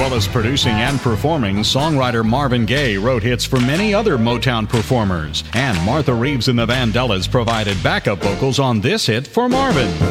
well as producing and performing, songwriter Marvin Gaye wrote hits for many other Motown performers. And Martha Reeves and the Vandellas provided backup vocals on this hit for Marvin.